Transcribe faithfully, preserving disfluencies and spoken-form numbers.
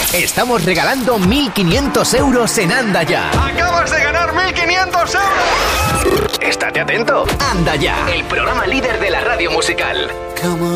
Estamos regalando mil quinientos euros en Anda Ya. ¡Acabas de ganar mil quinientos euros! Estate atento. Anda Ya, el programa líder de la radio musical. Come on.